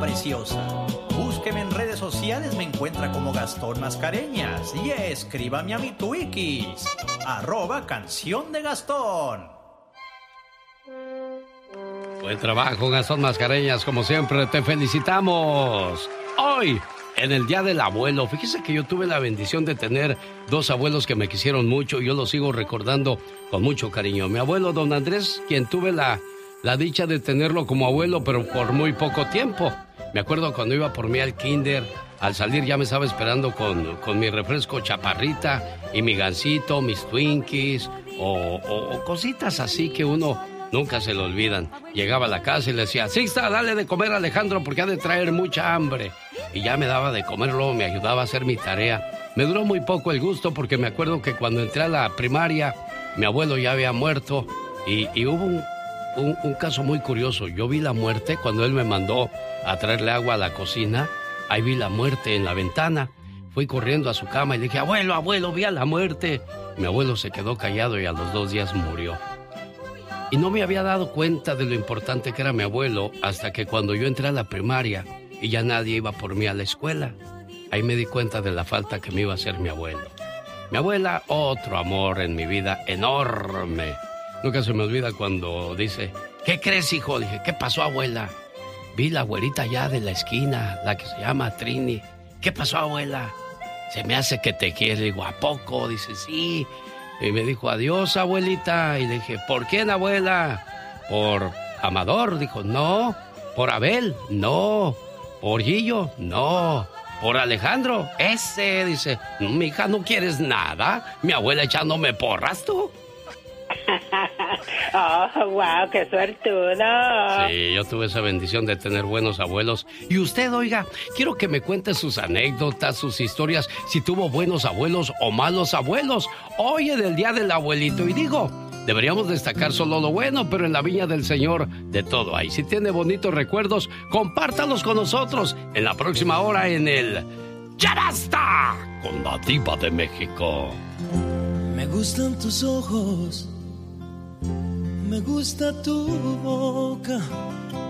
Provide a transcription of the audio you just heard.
preciosa. Búsqueme en redes sociales, me encuentra como Gastón Mascareñas. Y escríbame a mi Twikis, @Canción de Gastón. Buen trabajo, Gastón Mascareñas, como siempre, te felicitamos. Hoy, en el Día del Abuelo, fíjese que yo tuve la bendición de tener 2 abuelos que me quisieron mucho y yo los sigo recordando con mucho cariño. Mi abuelo, don Andrés, quien tuve la dicha de tenerlo como abuelo, pero por muy poco tiempo. Me acuerdo cuando iba por mí al kinder, al salir ya me estaba esperando con mi refresco chaparrita y mi gansito, mis Twinkies o cositas así que uno nunca se le olvidan. Llegaba a la casa y le decía, Sixta, dale de comer a Alejandro porque ha de traer mucha hambre. Y ya me daba de comer, luego me ayudaba a hacer mi tarea. Me duró muy poco el gusto porque me acuerdo que cuando entré a la primaria, mi abuelo ya había muerto y hubo un caso muy curioso. Yo vi la muerte cuando él me mandó a traerle agua a la cocina. Ahí vi la muerte en la ventana. Fui corriendo a su cama y le dije, abuelo, vi a la muerte. Mi abuelo se quedó callado y a los 2 días murió. Y no me había dado cuenta de lo importante que era mi abuelo hasta que cuando yo entré a la primaria y ya nadie iba por mí a la escuela, ahí me di cuenta de la falta que me iba a hacer mi abuelo. Mi abuela, otro amor en mi vida enorme. Nunca se me olvida cuando dice, ¿qué crees, hijo? Dije, ¿qué pasó, abuela? Vi la güerita allá de la esquina, la que se llama Trini. ¿Qué pasó, abuela? Se me hace que te quiere. Digo, ¿a poco? Dice, sí. Y me dijo, adiós, abuelita. Y le dije, ¿por quién, abuela? ¿Por Amador? Dijo, no. ¿Por Abel? No. ¿Por Guillo? No. ¿Por Alejandro? Ese. Dice, mija, ¿no quieres nada? Mi abuela echándome porras, ¿tú? Oh, wow, qué suertudo. Sí, yo tuve esa bendición de tener buenos abuelos. Y usted, oiga, quiero que me cuente sus anécdotas, sus historias, si tuvo buenos abuelos o malos abuelos. Hoy en el Día del Abuelito, y digo, deberíamos destacar solo lo bueno, pero en la viña del Señor de todo hay. Si tiene bonitos recuerdos, compártalos con nosotros en la próxima hora en el ¡Ya basta! Con la Diva de México. Me gustan tus ojos, me gusta tu boca,